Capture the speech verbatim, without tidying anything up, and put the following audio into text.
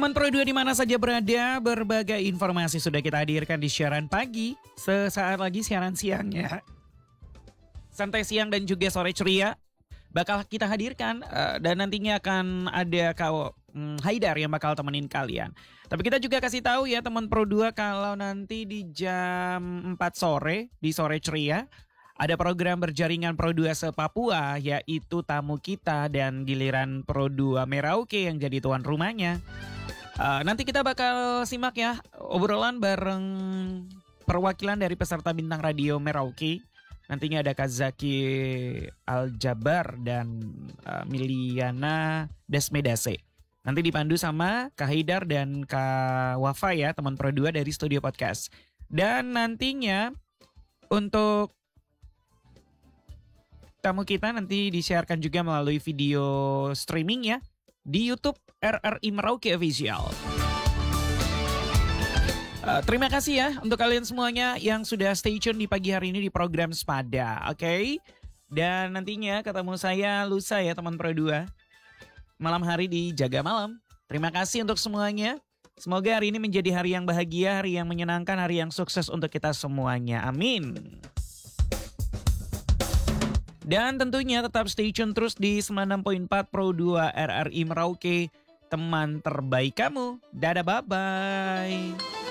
Teman Pro dua di mana saja berada, berbagai informasi sudah kita hadirkan di siaran pagi. Sesaat lagi siaran siangnya. Santai siang dan juga sore ceria bakal kita hadirkan uh, dan nantinya akan ada kau um, Haidar yang bakal temenin kalian. Tapi kita juga kasih tahu ya teman Pro dua kalau nanti di jam empat sore di sore ceria ada program berjaringan Pro dua se-Papua, yaitu tamu kita dan giliran Pro dua Merauke yang jadi tuan rumahnya. Uh, nanti kita bakal simak ya obrolan bareng perwakilan dari peserta bintang radio Merauke. Nantinya ada Kak Zaki Aljabar dan uh, Miliana Desmedase. Nanti dipandu sama Kak Haidar dan Kak Wafa ya, teman Pro dua dari Studio Podcast. Dan nantinya untuk tamu kita nanti disiarkan juga melalui video streaming ya di YouTube R R I Merauke Official. Uh, terima kasih ya untuk kalian semuanya yang sudah stay tune di pagi hari ini di program Sepada, oke? Okay? Dan nantinya ketemu saya lusa ya teman Pro dua. Malam hari di Jaga Malam. Terima kasih untuk semuanya. Semoga hari ini menjadi hari yang bahagia, hari yang menyenangkan, hari yang sukses untuk kita semuanya. Amin. Dan tentunya tetap stay tune terus di sembilan puluh enam koma empat Pro dua R R I Merauke, teman terbaik kamu. Dadah, bye-bye.